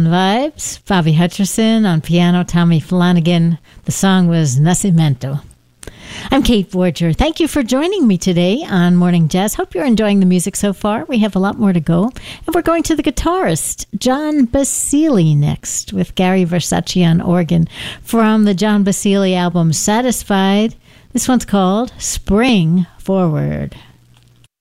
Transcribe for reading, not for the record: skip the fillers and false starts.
on vibes. Bobby Hutcherson on piano, Tommy Flanagan. The song was Nacimiento. I'm Kate Borger. Thank you for joining me today on Morning Jazz. Hope you're enjoying the music so far. We have a lot more to go. And we're going to the guitarist, John Basile, next, with Gary Versace on organ from the John Basile album, Satisfied. This one's called Spring Forward.